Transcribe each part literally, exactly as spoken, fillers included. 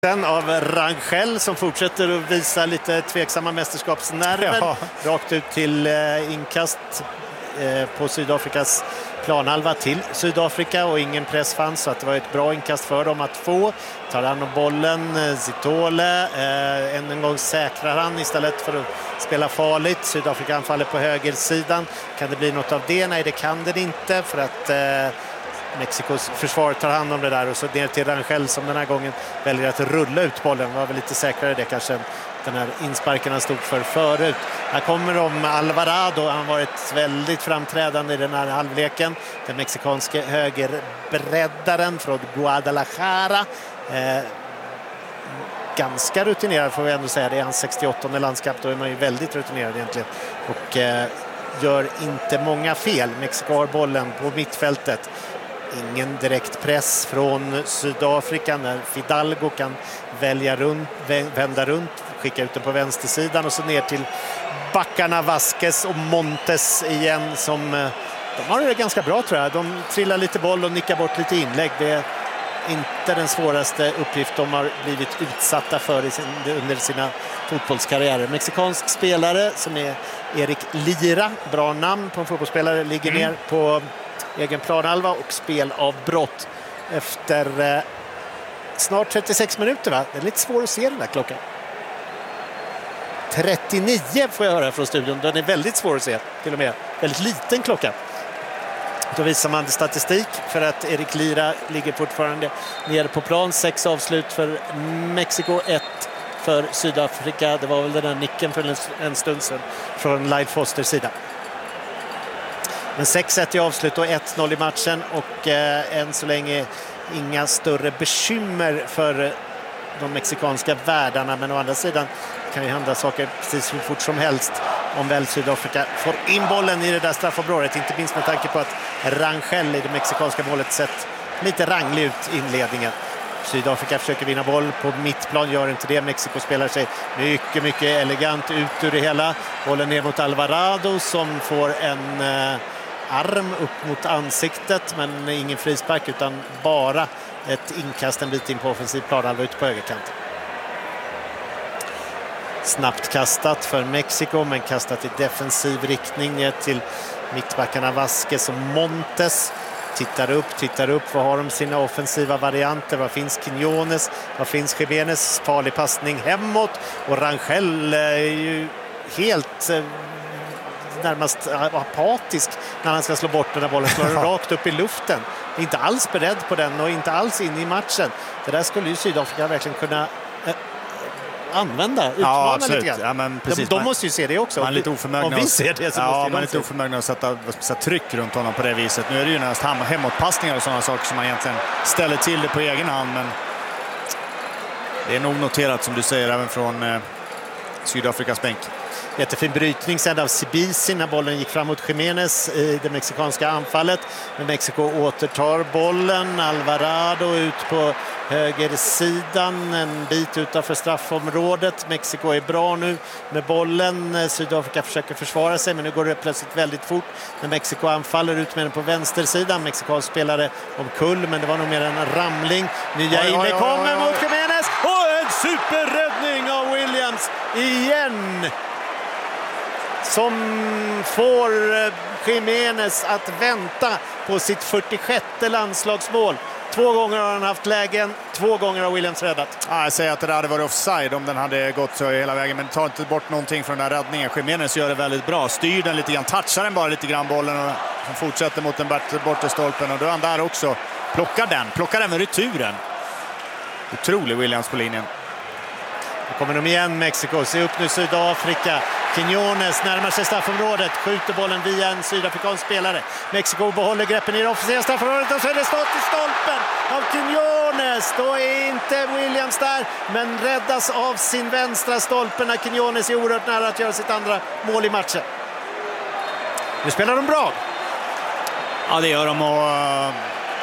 Sen av Rangel som fortsätter att visa lite tveksamma mästerskapsnerver. Ja. Rakt ut till eh, inkast eh, på Sydafrikas planhalva till Sydafrika och ingen press fanns, så att det var ett bra inkast för dem att få. Tar han och bollen, Zitole, eh, än en gång säkrar han istället för att spela farligt. Sydafrika anfaller på högersidan. Kan det bli något av det? Nej, det kan det inte, för att eh, Mexikos försvar tar hand om det där och så ner till Rangel som den här gången väljer att rulla ut bollen. Var väl lite säkrare det kanske den här insparken han stod för förut. Här kommer de Alvarado. Han har varit väldigt framträdande i den här halvleken. Den mexikanske högerbreddaren från Guadalajara. Eh, ganska rutinerad får vi ändå säga. Det är hans sextioåttonde landskamp. Då är man ju väldigt rutinerad egentligen. Och eh, gör inte många fel. Mexiko har bollen på mittfältet. Ingen direkt press från Sydafrika när Fidalgo kan välja runt, vända runt, skicka ut den på vänstersidan och så ner till backarna Vasquez och Montes igen som de har det ganska bra tror jag. De trillar lite boll och nickar bort lite inlägg. Det är inte den svåraste uppgift de har blivit utsatta för i sin, under sina fotbollskarriärer. Mexikansk spelare som är Erik Lira, bra namn på en fotbollsspelare, ligger mm. ner på egen planhalva och spel av brott efter eh, snart trettiosex minuter, va? Det är lite svårt att se den där klockan. trettionio får jag höra från studion. Den är väldigt svår att se, till och med. Väldigt liten klocka. Då visar man statistik för att Erik Lira ligger fortfarande nere på plan. Sex avslut för Mexiko, ett för Sydafrika. Det var väl den där nicken för en, en stund sedan från Lyle Fosters sida. Men sex ett i avslut och ett noll i matchen och eh, än så länge inga större bekymmer för de mexikanska värdarna, men å andra sidan kan ju hända saker precis hur fort som helst om väl Sydafrika får in bollen i det där straffområdet, inte minst med tanke på att Rangel i det mexikanska målet sett lite ranglig ut inledningen. Sydafrika försöker vinna boll på mittplan, gör inte det. Mexiko spelar sig mycket, mycket elegant ut ur det hela. Bollen ner mot Alvarado som får en eh, arm upp mot ansiktet, men ingen frispark utan bara ett inkast en bit in på offensiv planhalva ut på högerkanten. Snabbt kastat för Mexiko, men kastat i defensiv riktning ner till mittbackarna Vasquez och Montes. Tittar upp, tittar upp. Vad har de sina offensiva varianter? Vad finns Quiñones? Vad finns Jiménez? Farlig passning hemåt. Och Rangel är ju helt eh, närmast apatisk när han ska slå bort den här bollen. Slår den rakt upp i luften. Inte alls beredd på den och inte alls in i matchen. Det där skulle ju Sydafrika verkligen kunna eh, använda, utmana ja, lite grann. Ja, men precis, de, de måste ju se det också. Man är lite oförmögna. Om vi ser det så ja, måste man är lite oförmögna att sätta, sätta tryck runt honom på det viset. Nu är det ju nästan hemåtpassningar och sådana saker som man egentligen ställer till det på egen hand, men det är nog noterat som du säger även från eh, Sydafrikas bänk. Jättefin brytning sen av Sibisi när bollen gick fram mot Jiménez i det mexikanska anfallet. Men Mexiko återtar bollen. Alvarado ut på högersidan, en bit utanför straffområdet. Mexiko är bra nu med bollen. Sydafrika försöker försvara sig, men nu går det plötsligt väldigt fort när Mexiko anfaller ut med den på vänstersidan. Mexikansk spelare omkull, men det var nog mer en ramling. Nya inne kommer mot Jiménez och en superräddning av Williams igen, som får Jiménez att vänta på sitt fyrtiosjätte landslagsmål. Två gånger har han haft lägen, två gånger har Williams räddat. Ja, jag säger att det där hade varit offside om den hade gått så hela vägen, men ta inte bort någonting från den här räddningen. Jiménez gör det väldigt bra, styr den lite grann, touchar den bara lite grann bollen och fortsätter mot den bortre stolpen, och då är han där också. Plockar den, plockar även returen. Otrolig Williams på linjen. Nu kommer de igen, Mexiko. Se upp nu Sydafrika. Quiñones närmar sig straffområdet, skjuter bollen via en sydafrikansk spelare. Mexiko behåller greppen i det offensiva straffområdet och så är det stått i stolpen av Quiñones. Då är inte Williams där, men räddas av sin vänstra stolpen när Quiñones är oerhört nära att göra sitt andra mål i matchen. Nu spelar de bra. Ja, det gör de, och...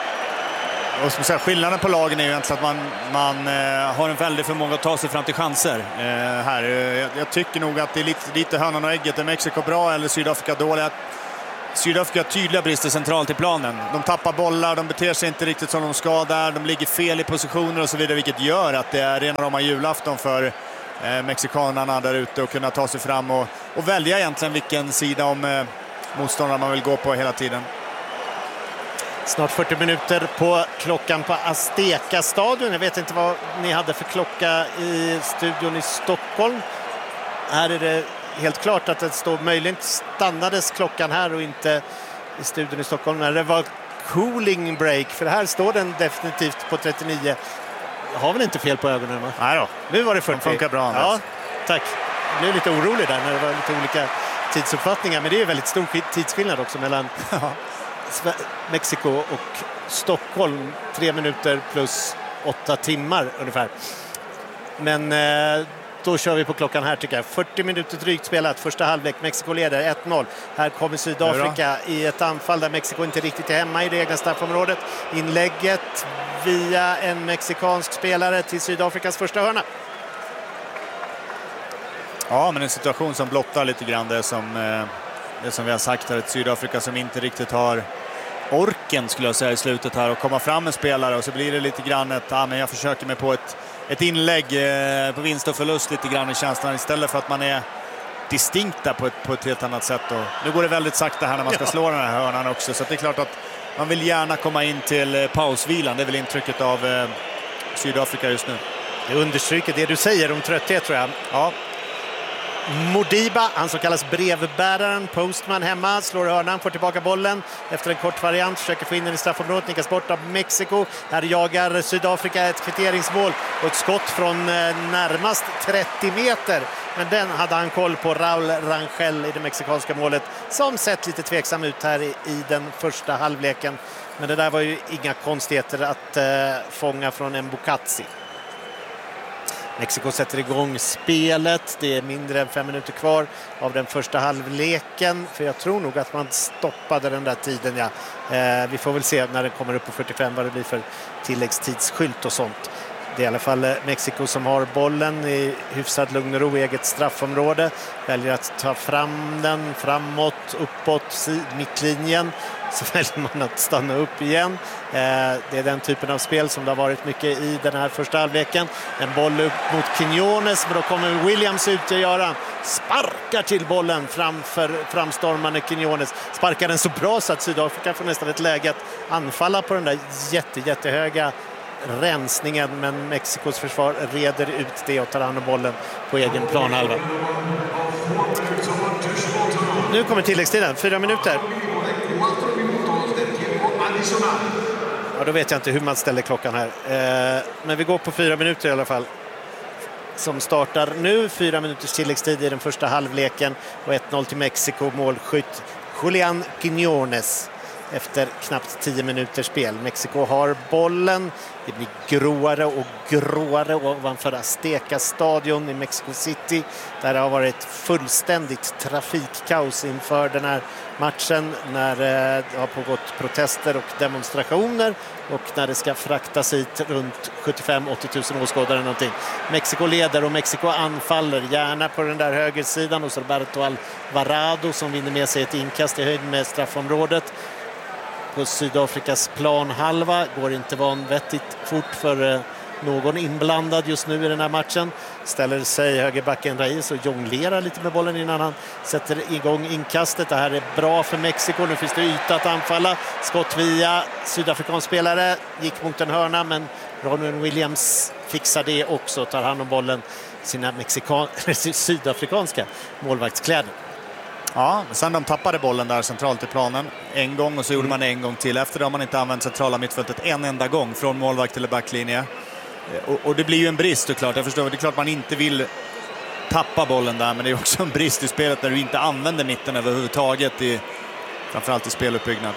Och som säga, skillnaden på lagen är ju egentligen att man, man eh, har en väldig förmåga att ta sig fram till chanser. Eh, här. Jag, jag tycker nog att det är lite, lite hönan och ägget. Är Mexiko bra eller Sydafrika dåliga? Sydafrika har tydliga brister centralt i planen. De tappar bollar, de beter sig inte riktigt som de ska där, de ligger fel i positioner och så vidare, vilket gör att det är rena rama julafton för eh, mexikanerna där ute att kunna ta sig fram och, och välja egentligen vilken sida om eh, motståndare man vill gå på hela tiden. Snart fyrtio minuter på klockan på Azteca-stadion. Jag vet inte vad ni hade för klocka i studion i Stockholm. Här är det helt klart att det står, möjligen stannades klockan här och inte i studion i Stockholm när det var cooling break. För här står den definitivt på trettionio. Jag har väl inte fel på ögonen, va? Nej då. Nu var det fyrtio. Det funkar bra. Anders. Ja, tack. Jag blev lite orolig där när det var lite olika tidsuppfattningar. Men det är väldigt stor tidsskillnad också mellan Mexiko och Stockholm. Tre minuter plus åtta timmar ungefär. Men eh, då kör vi på klockan här tycker jag. fyrtio minuter drygt spelat. Första halvlek. Mexiko leder ett noll. Här kommer Sydafrika i ett anfall där Mexiko inte riktigt är hemma i det egna straffområdet. Inlägget via en mexikansk spelare till Sydafrikas första hörna. Ja, men en situation som blottar lite grann det som, eh, det som vi har sagt här. Ett Sydafrika som inte riktigt har orken skulle jag säga i slutet här och komma fram med spelare och så blir det lite grann ett, ja, men jag försöker mig på ett, ett inlägg eh, på vinst och förlust lite grann i känslan istället för att man är distinkta på ett, på ett helt annat sätt. Och nu går det väldigt sakta här när man ska ja. slå den här hörnan också så att det är klart att man vill gärna komma in till eh, pausvilan. Det är väl intrycket av eh, Sydafrika just nu. Det understryker det du säger om trötthet tror jag. Ja. Modiba, han som kallas brevbäraren, postman hemma, slår hörnan, får tillbaka bollen efter en kort variant, försöker få in den i straffområdet, nickas bort av Mexiko. Här jagar Sydafrika ett kvitteringsmål och ett skott från närmast trettio meter. Men den hade han koll på, Raul Rangel i det mexikanska målet som sett lite tveksam ut här i, i den första halvleken. Men det där var ju inga konstigheter att eh, fånga från en Bukatsi. Mexiko sätter igång spelet. Det är mindre än fem minuter kvar av den första halvleken. För jag tror nog att man stoppade den där tiden. Ja. Eh, vi får väl se när den kommer upp på fyrtiofem vad det blir för tilläggstidsskylt och sånt. Det är i alla fall Mexiko som har bollen i hyfsad lugn och ro i eget straffområde. Väljer att ta fram den framåt, uppåt, mittlinjen. Så väljer man att stanna upp igen. Eh, det är den typen av spel som det har varit mycket i den här första halvleken. En boll upp mot Quiñones, men då kommer Williams ut och göra. Sparkar till bollen framför framstormande Quiñones. Sparkar den så bra så att Sydafrika får nästan ett läge att anfalla på den där jätte, jättehöga rensningen, men Mexikos försvar reder ut det och tar hand om bollen på egen planhalva. Nu kommer tilläggstiden, fyra minuter. Ja, då vet jag inte hur man ställer klockan här. Eh, men vi går på fyra minuter i alla fall. Som startar nu, fyra minuters tilläggstid i den första halvleken och ett noll till Mexiko, målskytt Julián Quiñones. Efter knappt tio minuters spel. Mexiko har bollen. Det blir gråare och gråare ovanför Azteca-stadion i Mexico City. Där det har varit fullständigt trafikkaos inför den här matchen. När det har pågått protester och demonstrationer. Och när det ska fraktas hit runt sjuttiofem till åttio tusen åskådare någonting. Mexiko leder och Mexiko anfaller. Gärna på den där högersidan hos Roberto Alvarado som vinner med sig ett inkast i höjd med straffområdet. På Sydafrikas planhalva går inte vanvettigt fort för någon inblandad just nu i den här matchen. Ställer sig högerbacken Reis och jonglerar lite med bollen innan han sätter igång inkastet. Det här är bra för Mexiko. Nu finns det yta att anfalla. Skott via sydafrikansk spelare. Gick mot en hörna, men Ronwen Williams fixar det också. Tar hand om bollen sina mexikan- sydafrikanska målvaktskläder. Ja, sen de tappade bollen där centralt i planen en gång och så gjorde man en gång till. Efter det har man inte använt centrala mittfältet en enda gång från målvakt till backlinje. Och, och det blir ju en brist såklart. Jag förstår, det är klart man inte vill tappa bollen där, men det är också en brist i spelet när du inte använder mitten överhuvudtaget, i, framförallt i speluppbyggnad.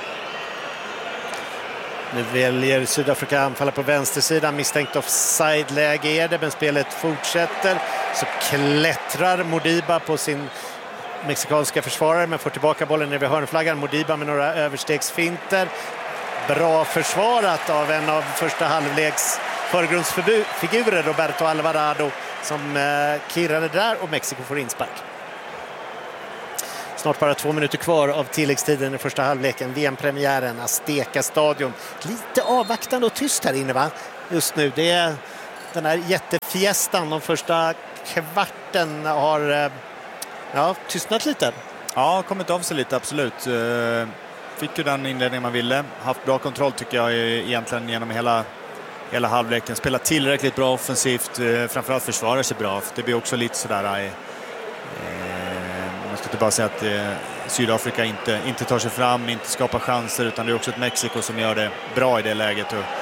Nu väljer Sydafrika anfalla på vänstersidan. Misstänkt offside-läge är det, men spelet fortsätter. Så klättrar Modiba på sin mexikanska försvarare, men får tillbaka bollen ner vid hörnflaggan. Modiba med några överstegsfinter. Bra försvarat av en av första halvleks förgrundsfigurer, Roberto Alvarado, som eh, kirrade där och Mexiko får inspark. Snart bara två minuter kvar av tilläggstiden i första halvleken. V M-premiären, Azteca Stadion. Lite avvaktande och tyst här inne va? Just nu. Det är den här jättefiestan. De första kvarten har ja, tystnat lite. Ja, kommit av sig lite, absolut. Fick ju den inledningen man ville. Haft bra kontroll tycker jag egentligen genom hela, hela halvleken. Spelat tillräckligt bra offensivt. Framförallt försvarar sig bra. Det blir också lite sådär... Man ska inte bara säga att eh, Sydafrika inte, inte tar sig fram, inte skapar chanser, utan det är också ett Mexiko som gör det bra i det läget. Och...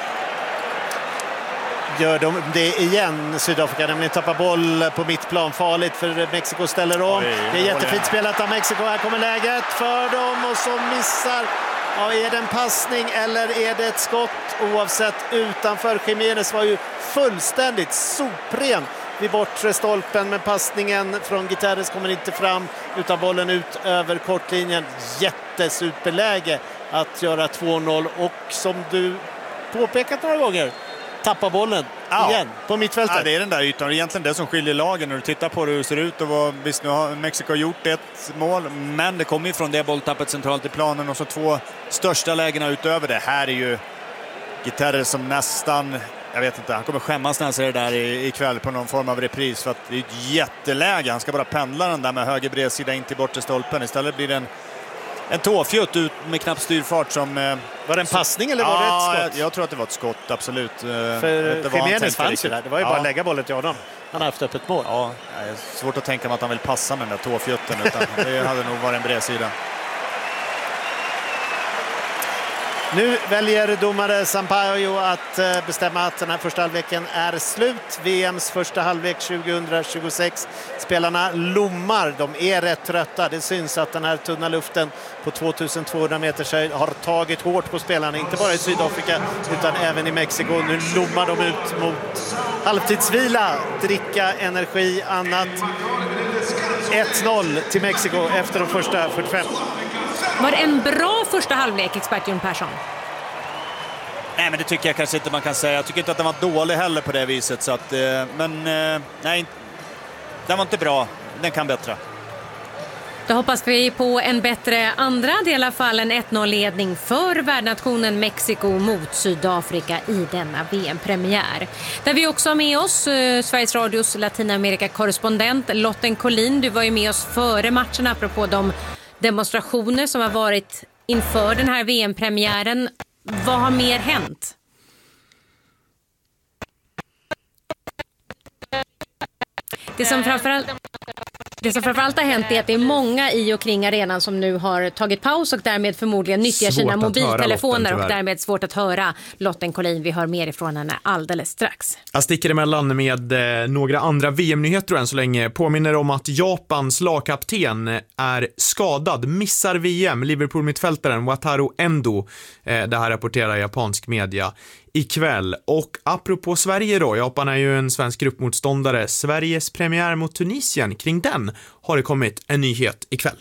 Gör de det igen, Sydafrika, nämligen tappar boll på mittplan, farligt för Mexiko ställer om. Oj, det är jättefint spelat av Mexiko, här kommer läget för dem och så missar. Ja, är det en passning eller är det ett skott? Oavsett utanför, Jiménez var ju fullständigt sopren vid bortre stolpen, men passningen från Guterres kommer inte fram utan bollen ut över kortlinjen. Jättesuperläge att göra två noll och som du påpekat några gånger, tappa bollen ja. igen på mittfältet. Ja, det är den där ytan. Egentligen det som skiljer lagen när du tittar på hur det ser ut. Och vad, visst, nu har Mexiko gjort ett mål, men det kommer ju från det bolltappet centralt i planen och så två största lägena utöver det. Här är ju Guterres som nästan... Jag vet inte, han kommer skämmas när han ser det där ikväll på någon form av repris för att det är ett jätteläge. Han ska bara pendla den där med höger bredsida in till bortre stolpen. Istället blir det en, en tåfjutt ut med knapp styrfart som... Var det en passning eller var ja, det ett skott? Jag, jag tror att det var ett skott, absolut. För Jiménez fanns ju där. Det var ju ja. bara att lägga bollen till honom. Han har haft öppet mål. Ja, det är svårt att tänka mig att han vill passa med den där tåfjutten. Utan det hade nog varit en bredsida. Nu väljer domare Sampaio att bestämma att den här första halvleken är slut. V M:s första halvlek tjugohundratjugosex. Spelarna lommar, de är rätt trötta. Det syns att den här tunna luften på tvåtusentvåhundra meters höjd har tagit hårt på spelarna. Inte bara i Sydafrika utan även i Mexiko. Nu lommar de ut mot halvtidsvila, dricka energi, annat. ett noll till Mexiko efter de första fyrtiofem. Var det en bra första halvlek, expert Jon Persson? Nej, men det tycker jag kanske inte man kan säga. Jag tycker inte att den var dålig heller på det viset. Så att, men nej, den var inte bra. Den kan bättre. Då hoppas vi på en bättre andra del av fall, en ett noll-ledning för värdnationen Mexiko mot Sydafrika i denna V M-premiär. Där vi också har med oss eh, Sveriges Radios Latinamerika-korrespondent Lotten Collin. Du var ju med oss före matchen apropå de demonstrationer som har varit inför den här V M-premiären. Vad har mer hänt? Det som framförallt, det som framförallt har hänt är att det är många i och kring arenan som nu har tagit paus och därmed förmodligen nyttjar sina mobiltelefoner och därmed svårt att höra Lotten Collin. Vi hör mer ifrån henne alldeles strax. Jag sticker emellan med eh, några andra V M-nyheter än så länge. Påminner om att Japans lagkapten är skadad, missar V M. Liverpool-mittfältaren Wataru Endo. Eh, det här rapporterar japansk media ikväll. Och apropå Sverige då, Japan är ju en svensk gruppmotståndare. Sveriges premiär mot Tunisien, kring den har det kommit en nyhet ikväll.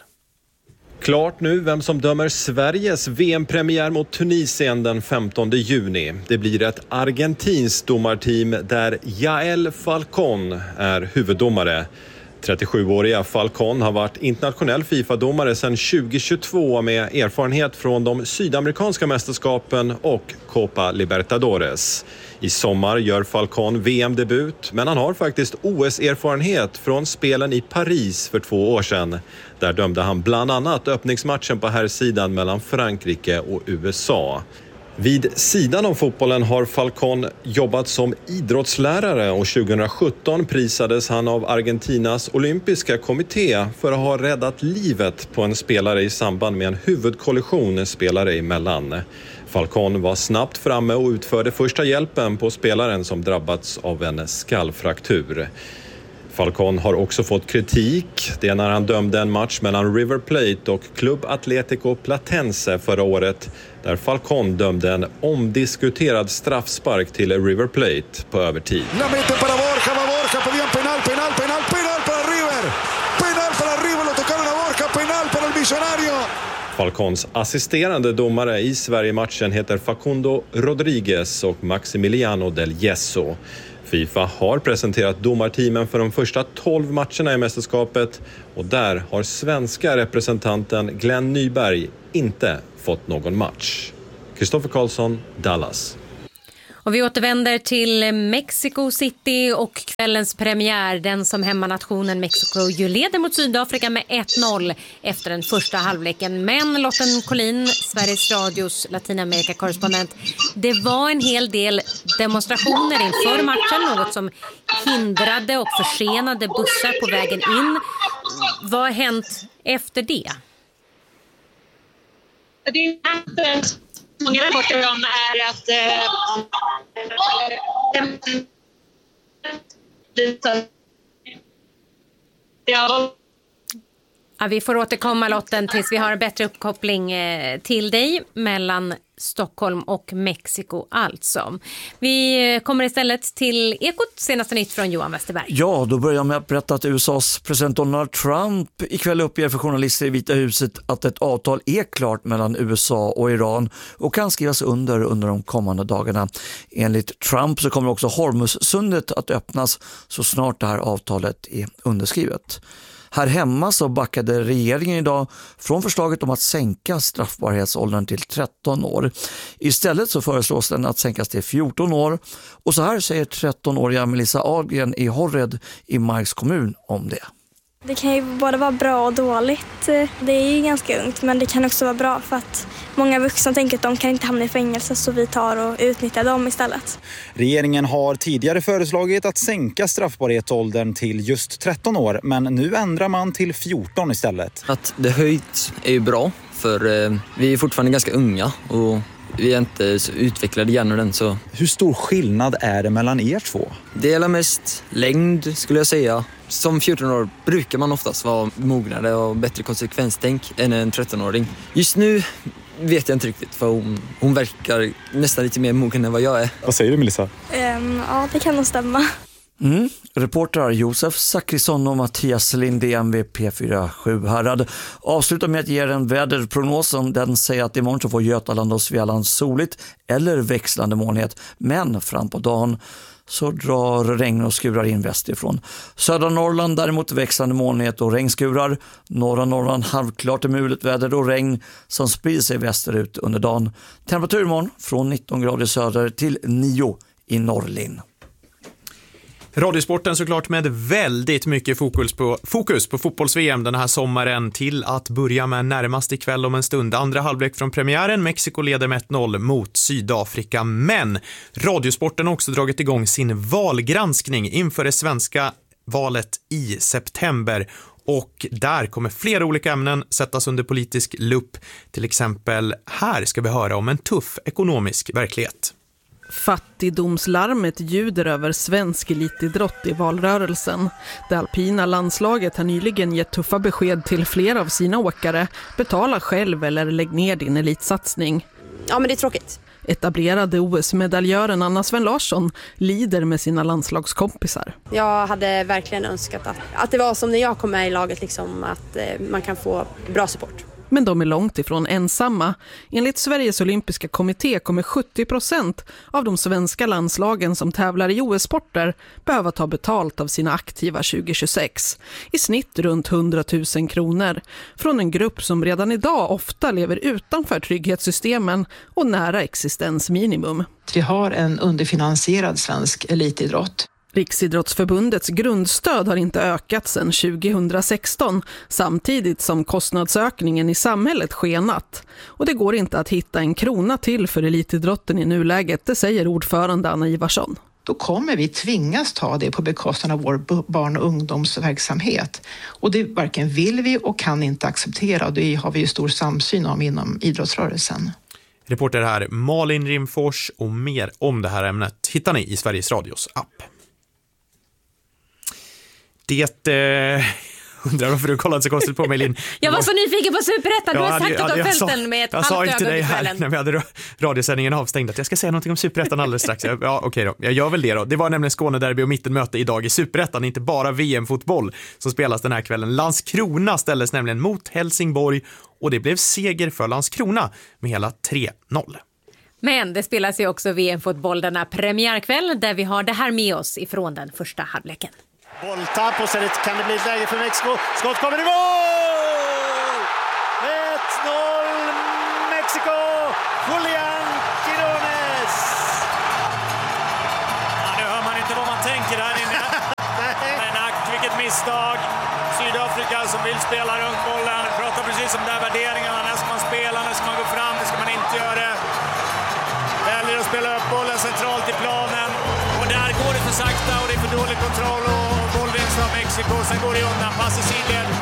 Klart nu vem som dömer Sveriges V M-premiär mot Tunisien den femtonde juni. Det blir ett argentinskt domarteam där Yael Falcón är huvuddomare. trettiosjuåriga Falcón har varit internationell FIFA-domare sedan tjugohundratjugotvå med erfarenhet från de sydamerikanska mästerskapen och Copa Libertadores. I sommar gör Falcón V M-debut, men han har faktiskt O S-erfarenhet från spelen i Paris för två år sedan. Där dömde han bland annat öppningsmatchen på här sidan mellan Frankrike och U S A. Vid sidan av fotbollen har Falcón jobbat som idrottslärare och tjugohundrasjutton prisades han av Argentinas olympiska kommitté för att ha räddat livet på en spelare i samband med en huvudkollision spelare emellan. Falcón var snabbt framme och utförde första hjälpen på spelaren som drabbats av en skallfraktur. Falcón har också fått kritik. Det är när han dömde en match mellan River Plate och Club Atlético Platense förra året, där Falcón dömde en omdiskuterad straffspark till River Plate på övertid. La mete para Borja, va Borja, pedían penal, penal, penal, penal para River. Penal para River, lo tocaron a Borja, penal para el Millonario. Falcóns assisterande domare i Sverige-matchen heter Facundo Rodriguez och Maximiliano del Yesso. FIFA har presenterat domarteamen för de första tolv matcherna i mästerskapet och där har svenska representanten Glenn Nyberg inte fått någon match. Kristoffer Karlsson, Dallas. Och vi återvänder till Mexico City och kvällens premiär, den som hemmanationen Mexiko ju leder mot Sydafrika med ett noll efter den första halvleken. Men Lotten Collin, Sveriges Radios Latinamerika-korrespondent, det var en hel del demonstrationer inför matchen, något som hindrade och försenade bussar på vägen in. Vad har hänt efter det? Det är många rapporter om är att eh, ja. Ja, vi får återkomma, Lotten, tills vi har en bättre uppkoppling eh, till dig mellan Stockholm och Mexiko alltså. Vi kommer istället till Ekot, senaste nytt från Johan Westerberg. Ja, då börjar jag med att berätta att U S A:s president Donald Trump ikväll uppger för journalister i Vita huset att ett avtal är klart mellan U S A och Iran och kan skrivas under under de kommande dagarna. Enligt Trump så kommer också Hormuzsundet att öppnas så snart det här avtalet är underskrivet. Här hemma så backade regeringen idag från förslaget om att sänka straffbarhetsåldern till tretton år. Istället så föreslås den att sänkas till fjorton år. Och så här säger tretton-åriga Melissa Ahlgren i Horred i Marks kommun om det. Det kan ju både vara bra och dåligt. Det är ju ganska ungt, men det kan också vara bra för att många vuxna tänker att de kan inte hamna i fängelse, så vi tar och utnyttjar dem istället. Regeringen har tidigare föreslagit att sänka straffbarhetsåldern till just tretton år, men nu ändrar man till fjorton istället. Att det höjts är ju bra, för eh, vi är fortfarande ganska unga och vi är inte så utvecklade hjärnan. Så. Hur stor skillnad är det mellan er två? Det är mest längd, skulle jag säga. Som fjorton år brukar man oftast vara mognare och bättre konsekvenstänk än en tretton-åring. Just nu vet jag inte riktigt, för hon, hon verkar nästan lite mer mogen än vad jag är. Vad säger du, Melissa? Um, ja, det kan nog stämma. Mm. Reportrar Josef Zachrisson och Mattias Lindén vid P fyra Sjuhärad avslutar med att ge en väderprognos. Den säger att imorgon så får Götaland och Svealand soligt eller växlande molnighet, men fram på dagen så drar regn och skurar in västerifrån. Södra Norrland däremot växlande molnighet och regnskurar. Norra Norrland halvklart och mulet väder och regn som sprider sig västerut under dagen. Temperatur imorgon från nitton grader söder till nio i Norrlin. Radiosporten såklart med väldigt mycket fokus på, fokus på fotbolls-V M den här sommaren, till att börja med närmast ikväll om en stund. Andra halvlek från premiären, Mexiko leder med ett noll mot Sydafrika. Men Radiosporten har också dragit igång sin valgranskning inför det svenska valet i september. Och där kommer flera olika ämnen sättas under politisk lupp. Till exempel här ska vi höra om en tuff ekonomisk verklighet. Fattigdomslarmet ljuder över svensk elitidrott i valrörelsen. Det alpina landslaget har nyligen gett tuffa besked till flera av sina åkare. Betala själv eller lägg ner din elitsatsning. Ja, men det är tråkigt. Etablerade O S-medaljören Anna Sven Larsson lider med sina landslagskompisar. Jag hade verkligen önskat att, att det var som när jag kom med i laget, liksom, att eh, man kan få bra support. Men de är långt ifrån ensamma. Enligt Sveriges olympiska kommitté kommer sjuttio procent av de svenska landslagen som tävlar i O S-sporter behöva ta betalt av sina aktiva tjugo tjugosex. I snitt runt hundratusen kronor. Från en grupp som redan idag ofta lever utanför trygghetssystemen och nära existensminimum. Vi har en underfinansierad svensk elitidrott. Riksidrottsförbundets grundstöd har inte ökat sedan tjugohundrasexton, samtidigt som kostnadsökningen i samhället skenat. Och det går inte att hitta en krona till för elitidrotten i nuläget, det säger ordförande Anna Ivarsson. Då kommer vi tvingas ta det på bekostnad av vår barn- och ungdomsverksamhet. Och det varken vill vi och kan inte acceptera, och det har vi ju stor samsyn om inom idrottsrörelsen. Reporter här Malin Rimfors, och mer om det här ämnet hittar ni i Sveriges Radios app. Det eh, undrar varför du kollade så konstigt på mig, Lin. Jag var så nyfiken på Superettan. Du har sagt att du fälten med ett jag halvt öga. Jag sa inte dig här när vi hade radiosändningen avstängd att jag ska säga någonting om Superettan alldeles strax. Ja, okej okay då. Jag gör väl det då. Det var nämligen Skånederby och mittenmöte idag i Superettan, inte bara V M-fotboll som spelas den här kvällen. Landskrona ställdes nämligen mot Helsingborg och det blev seger för Landskrona med hela tre noll. Men det spelas ju också V M-fotboll denna premiärkväll där vi har det här med oss ifrån den första halvleken. Bolltapp och så kan det bli ett läge för Mexiko. Skott kommer i mål! ett noll Mexiko! Julian Quirones! Ja, nu hör man inte vad man tänker här inne. Men ack, vilket misstag. Sydafrika som vill spela runt bollen. Pratar precis om de där värderingarna. När ska man spela, när ska man gå fram, det ska man inte göra. Väljer att spela upp bollen centralt i planen. Och där går det för sakta och det är för dålig kontroll och bollvinst av Mexiko. Sen går det undan, pass i sidled.